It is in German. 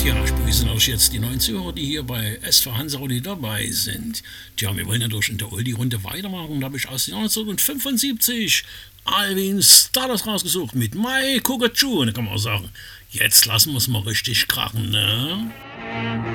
Ja, ich begrüße natürlich jetzt die neuen Zuhörer, die hier bei SV Hansa-Rudi dabei sind. Tja, wir wollen ja durch in der Oldie-Runde weitermachen. Da habe ich aus 1975 Alvin Stardust rausgesucht mit My Cockatoo. Da kann man auch sagen, jetzt lassen wir es mal richtig krachen, ne?